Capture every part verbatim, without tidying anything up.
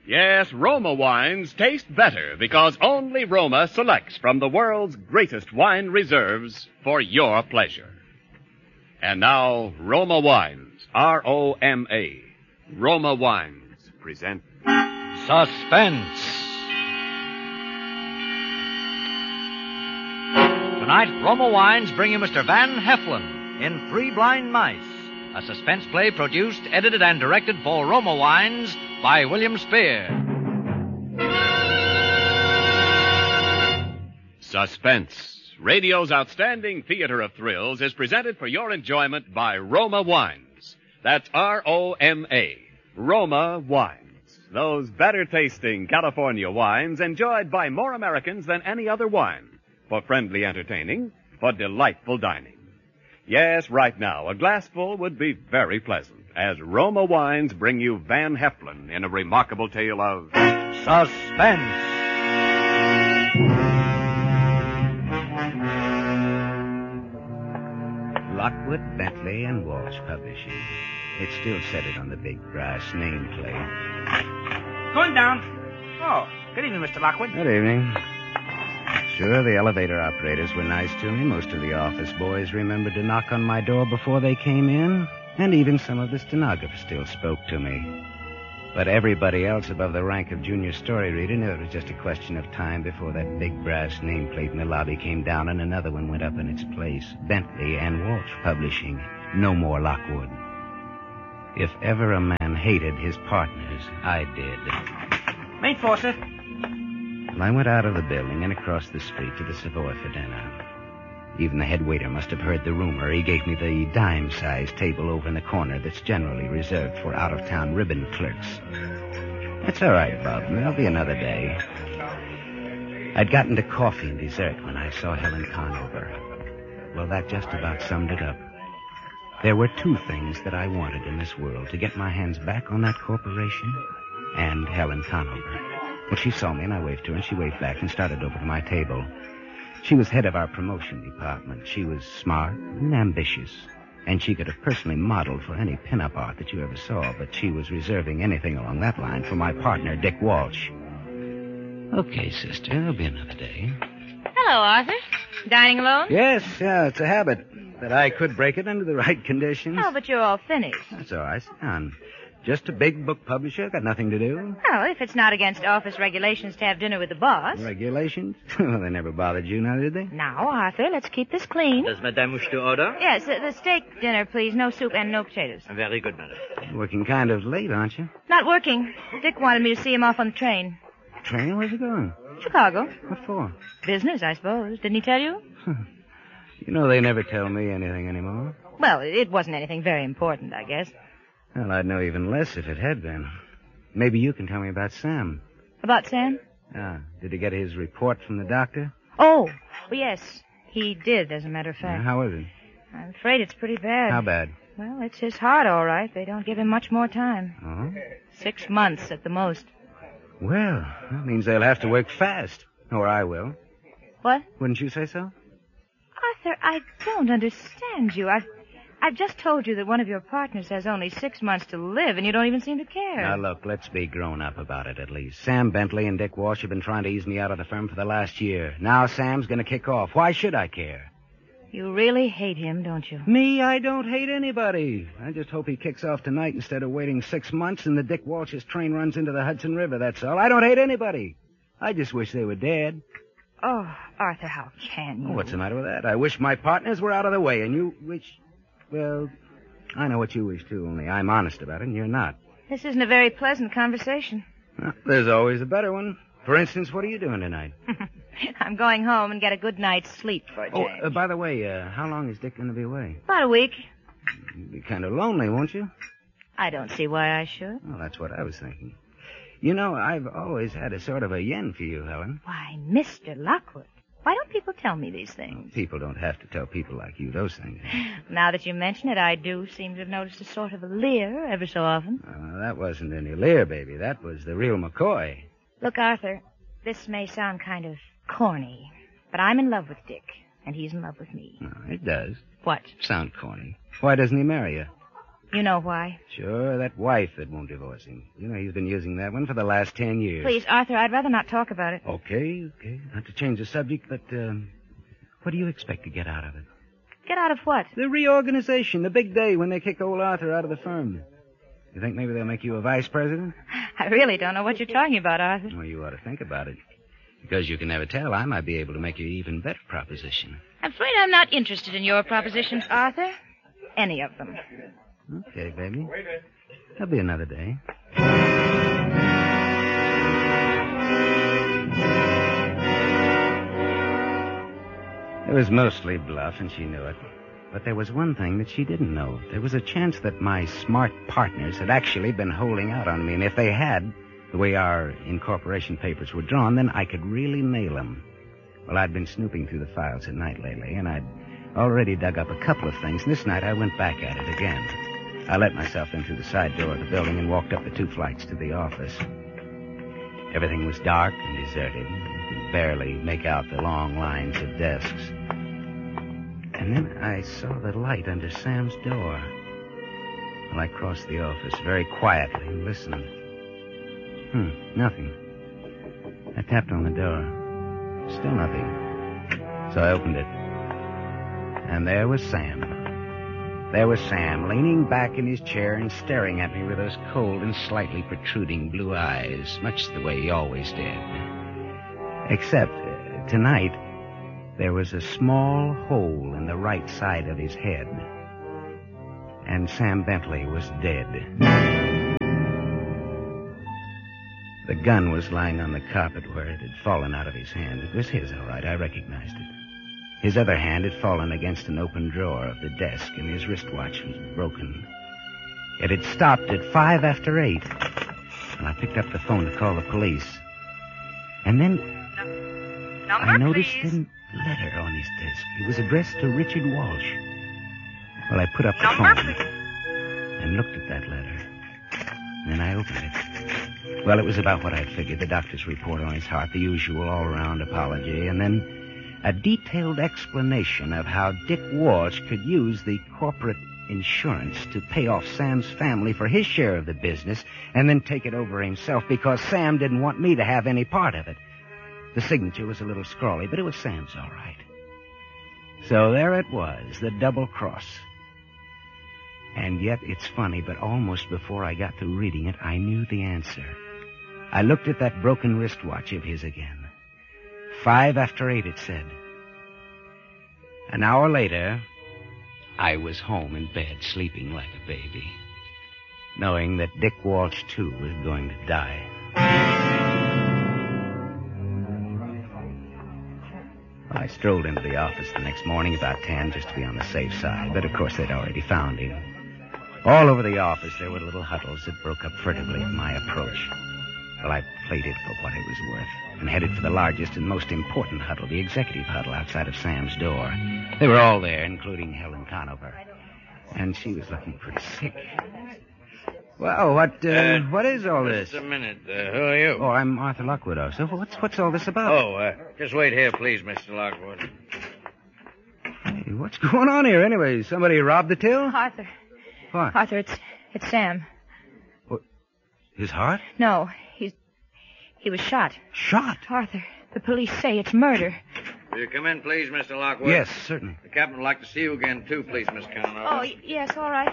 Yes, Roma wines taste better because only Roma selects from the world's greatest wine reserves for your pleasure. And now, Roma Wines, R O M A, Roma Wines present Suspense. Tonight, Roma Wines bring you Mister Van Heflin in Three Blind Mice, a suspense play produced, edited, and directed for Roma Wines by William Spear. Suspense, radio's outstanding theater of thrills, is presented for your enjoyment by Roma Wines. That's R O M A, Roma Wines. Those better-tasting California wines enjoyed by more Americans than any other wine. For friendly entertaining, for delightful dining. Yes, right now, a glassful would be very pleasant, as Roma Wines bring you Van Heflin in a remarkable tale of Suspense. Lockwood, Bentley, and Walsh Publishing. It still said it on the big brass nameplate. Going down. Oh, good evening, Mister Lockwood. Good evening. Sure, the elevator operators were nice to me. Most of the office boys remembered to knock on my door before they came in. And even some of the stenographers still spoke to me. But everybody else above the rank of junior story reader knew it was just a question of time before that big brass nameplate in the lobby came down and another one went up in its place. Bentley and Walsh Publishing. No more Lockwood. If ever a man hated his partners, I did. Main floor, sir. I went out of the building and across the street to the Savoy for dinner. Even the head waiter must have heard the rumor. He gave me the dime-sized table over in the corner that's generally reserved for out-of-town ribbon clerks. That's all right, Bob. There'll be another day. I'd gotten to coffee and dessert when I saw Helen Conover. Well, that just about summed it up. There were two things that I wanted in this world: to get my hands back on that corporation and Helen Conover. Well, she saw me, and I waved to her, and she waved back and started over to my table. She was head of our promotion department. She was smart and ambitious, and she could have personally modeled for any pin-up art that you ever saw, but she was reserving anything along that line for my partner, Dick Walsh. Okay, sister, there'll be another day. Hello, Arthur. Dining alone? Yes, yeah, it's a habit. That I could break it under the right conditions. Oh, but you're all finished. That's all right. Sit down. Just a big book publisher. Got nothing to do. Well, if it's not against office regulations to have dinner with the boss. Regulations? Well, they never bothered you now, did they? Now, Arthur, let's keep this clean. Does Madame wish to order? Yes, uh, the steak dinner, please. No soup and no potatoes. Very good, madam. Working kind of late, aren't you? Not working. Dick wanted me to see him off on the train. Train? Where's he going? Chicago. What for? Business, I suppose. Didn't he tell you? You know they never tell me anything anymore. Well, it wasn't anything very important, I guess. Well, I'd know even less if it had been. Maybe you can tell me about Sam. About Sam? Ah, did he get his report from the doctor? Oh, well, yes. He did, as a matter of fact. Uh, how is it? I'm afraid it's pretty bad. How bad? Well, it's his heart, all right. They don't give him much more time. Oh? Six months at the most. Well, that means they'll have to work fast. Or I will. What? Wouldn't you say so? Arthur, I don't understand you. I've, I've just told you that one of your partners has only six months to live, and you don't even seem to care. Now, look, let's be grown up about it at least. Sam Bentley and Dick Walsh have been trying to ease me out of the firm for the last year. Now Sam's going to kick off. Why should I care? You really hate him, don't you? Me? I don't hate anybody. I just hope he kicks off tonight instead of waiting six months and the Dick Walsh's train runs into the Hudson River, that's all. I don't hate anybody. I just wish they were dead. Oh, Arthur, how can you? Oh, what's the matter with that? I wish my partners were out of the way, and you wish... Well, I know what you wish, too, only I'm honest about it, and you're not. This isn't a very pleasant conversation. Well, there's always a better one. For instance, what are you doing tonight? I'm going home and get a good night's sleep for a Oh, change. uh, by the way, uh, how long is Dick going to be away? About a week. You'll be kind of lonely, won't you? I don't see why I should. Well, that's what I was thinking. You know, I've always had a sort of a yen for you, Helen. Why, Mister Lockwood, why don't people tell me these things? People don't have to tell people like you those things. Now that you mention it, I do seem to have noticed a sort of a leer ever so often. Uh, that wasn't any leer, baby. That was the real McCoy. Look, Arthur, this may sound kind of corny, but I'm in love with Dick, and he's in love with me. Oh, it does. What? Sound corny. Why doesn't he marry you? You know why. Sure, that wife that won't divorce him. You know, he's been using that one for the last ten years. Please, Arthur, I'd rather not talk about it. Okay, okay. Not to change the subject, but, um, what do you expect to get out of it? Get out of what? The reorganization, the big day when they kick old Arthur out of the firm. You think maybe they'll make you a vice president? I really don't know what you're talking about, Arthur. Well, you ought to think about it. Because you can never tell, I might be able to make you an even better proposition. I'm afraid I'm not interested in your propositions, Arthur. Any of them. Okay, baby. There'll be another day. It was mostly bluff, and she knew it. But there was one thing that she didn't know. There was a chance that my smart partners had actually been holding out on me, and if they had, the way our incorporation papers were drawn, then I could really nail them. Well, I'd been snooping through the files at night lately, and I'd already dug up a couple of things, and this night I went back at it again. I let myself in through the side door of the building and walked up the two flights to the office. Everything was dark and deserted. You could barely make out the long lines of desks. And then I saw the light under Sam's door. Well, I crossed the office very quietly and listened. Hmm, nothing. I tapped on the door. Still nothing. So I opened it. And there was Sam. There was Sam, leaning back in his chair and staring at me with those cold and slightly protruding blue eyes, much the way he always did. Except, uh, tonight, there was a small hole in the right side of his head. And Sam Bentley was dead. The gun was lying on the carpet where it had fallen out of his hand. It was his, all right. I recognized it. His other hand had fallen against an open drawer of the desk, and his wristwatch was broken. It had stopped at five after eight, and I picked up the phone to call the police. And then Number, I noticed please. a letter on his desk. It was addressed to Richard Walsh. Well, I put up the Number, phone please. and looked at that letter. And then I opened it. Well, it was about what I'd figured, the doctor's report on his heart, the usual all-around apology, and then a detailed explanation of how Dick Walsh could use the corporate insurance to pay off Sam's family for his share of the business and then take it over himself because Sam didn't want me to have any part of it. The signature was a little scrawly, but it was Sam's all right. So there it was, the double cross. And yet, it's funny, but almost before I got to reading it, I knew the answer. I looked at that broken wristwatch of his again. Five after eight, it said. An hour later, I was home in bed, sleeping like a baby, knowing that Dick Walsh, too, was going to die. I strolled into the office the next morning about ten, just to be on the safe side, but of course they'd already found him. All over the office, there were little huddles that broke up furtively at my approach. Well, I played it for what it was worth and headed for the largest and most important huddle, the executive huddle outside of Sam's door. They were all there, including Helen Conover. And she was looking pretty sick. Well, what, uh, Uh, what is all this? Just a minute. Uh, who are you? Oh, I'm Arthur Lockwood, also. What's, what's all this about? Oh, uh, just wait here, please, Mister Lockwood. Hey, what's going on here anyway? Somebody robbed the till? Arthur. What? Arthur, it's it's Sam. His heart? No, he's he was shot. Shot? Arthur, the police say it's murder. Will you come in, please, Mister Lockwood? Yes, certainly. The captain would like to see you again, too, please, Miss Conover. Oh, y- yes, all right.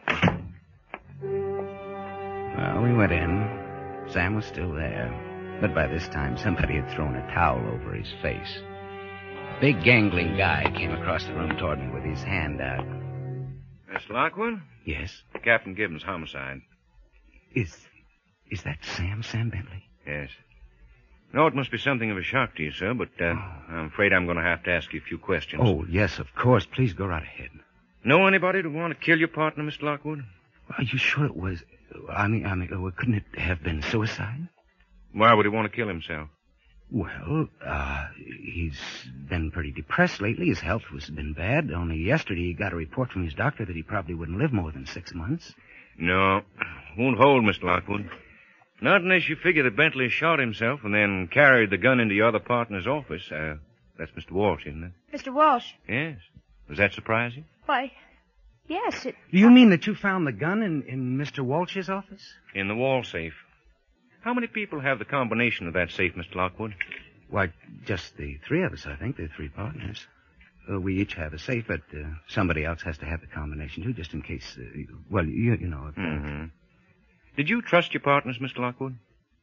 Well, we went in. Sam was still there. But by this time, somebody had thrown a towel over his face. A big, gangling guy came across the room toward me with his hand out. Mister Lockwood? Yes? Captain Gibbons, homicide. Is... is that Sam, Sam Bentley? Yes. No, it must be something of a shock to you, sir, but uh, I'm afraid I'm going to have to ask you a few questions. Oh, yes, of course. Please go right ahead. Know anybody to want to kill your partner, Mister Lockwood? Are you sure it was... I mean, I mean, oh, couldn't it have been suicide? Why would he want to kill himself? Well, uh, he's been pretty depressed lately. His health has been bad. Only yesterday he got a report from his doctor that he probably wouldn't live more than six months. No, won't hold, Mister Lockwood. Not unless you figure that Bentley shot himself and then carried the gun into your other partner's office. Uh, that's Mister Walsh, isn't it? Mister Walsh. Yes. Does that surprise you? Why, Yes, it... Do you mean that you found the gun in, in Mister Walsh's office? In the wall safe. How many people have the combination of that safe, Mister Lockwood? Why, just the three of us, I think. The three partners. Uh, we each have a safe, but uh, somebody else has to have the combination, too, just in case, uh, well, you, you know. If, uh... Mm-hmm. Did you trust your partners, Mister Lockwood?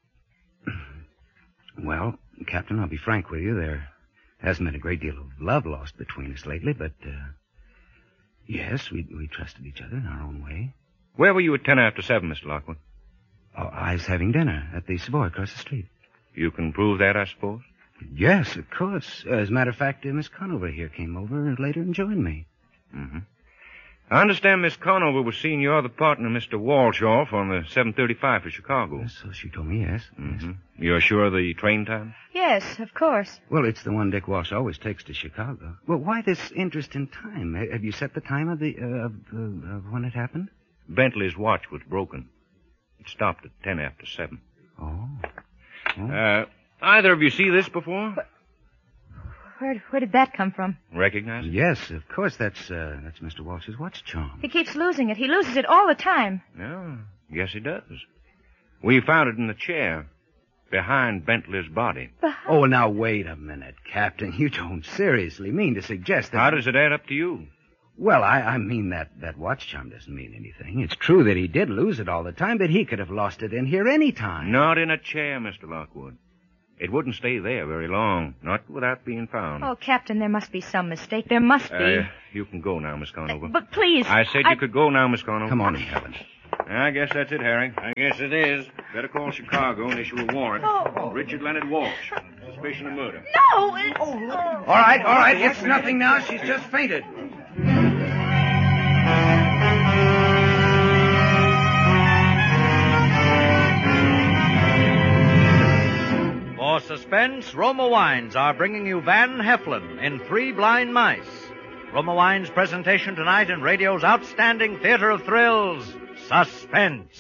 Well, Captain, I'll be frank with you. There hasn't been a great deal of love lost between us lately, but, uh, yes, we, we trusted each other in our own way. Where were you at ten after seven, Mister Lockwood? Oh, I was having dinner at the Savoy across the street. You can prove that, I suppose? Yes, of course. As a matter of fact, uh, Miss Conover here came over later and joined me. Mm-hmm. I understand Miss Conover was seeing your other partner, Mister Walsh, off on the seven thirty-five for Chicago. Yes, so she told me, yes. Mm-hmm. Yes. You're sure of the train time? Yes, of course. Well, it's the one Dick Walsh always takes to Chicago. Well, why this interest in time? Have you set the time of the uh, of, uh, of when it happened? Bentley's watch was broken. It stopped at ten after seven. Oh. oh. Uh, either of you see this before? Where, where did that come from? Recognize it? Yes, of course. That's uh, that's Mister Walsh's watch charm. He keeps losing it. He loses it all the time. No, yes, he does. We found it in the chair behind Bentley's body. Behind... Oh, now, wait a minute, Captain. You don't seriously mean to suggest that... How does it add up to you? Well, I, I mean that, that watch charm doesn't mean anything. It's true that he did lose it all the time, but he could have lost it in here any time. Not in a chair, Mister Lockwood. It wouldn't stay there very long, not without being found. Oh, Captain, there must be some mistake. There must be. Uh, you can go now, Miss Conover. But please... I said I... you could go now, Miss Conover. Come on in, Helen. I guess that's it, Harry. I guess it is. Better call Chicago and issue a warrant. Oh. Richard Leonard Walsh. Suspicion of murder. No! It's... All right, all right. It's nothing now. She's just fainted. For suspense, Roma Wines are bringing you Van Heflin in Three Blind Mice. Roma Wines' presentation tonight in radio's outstanding theater of thrills, Suspense.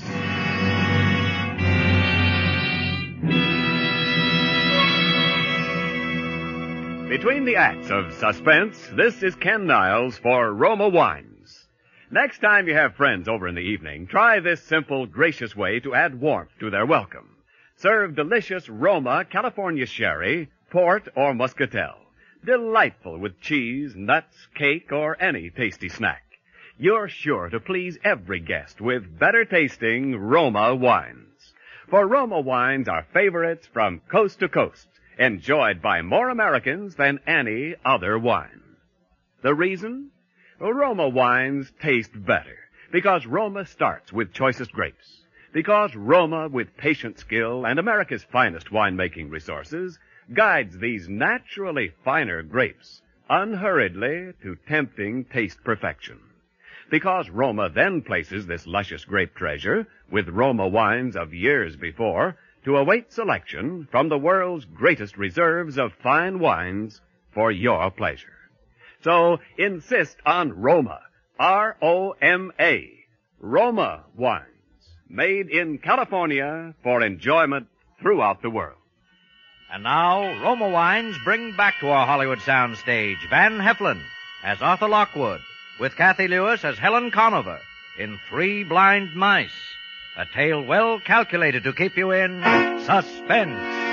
Between the acts of Suspense, this is Ken Niles for Roma Wines. Next time you have friends over in the evening, try this simple, gracious way to add warmth to their welcome. Serve delicious Roma California Sherry, Port, or Muscatel. Delightful with cheese, nuts, cake, or any tasty snack. You're sure to please every guest with better-tasting Roma wines. For Roma wines are favorites from coast to coast, enjoyed by more Americans than any other wine. The reason? Roma wines taste better because Roma starts with choicest grapes. Because Roma, with patient skill and America's finest winemaking resources, guides these naturally finer grapes unhurriedly to tempting taste perfection. Because Roma then places this luscious grape treasure with Roma wines of years before to await selection from the world's greatest reserves of fine wines for your pleasure. So insist on Roma, R O M A, Roma wines. Made in California for enjoyment throughout the world. And now, Roma Wines bring back to our Hollywood soundstage Van Heflin as Arthur Lockwood, with Kathy Lewis as Helen Conover in Three Blind Mice, a tale well calculated to keep you in suspense.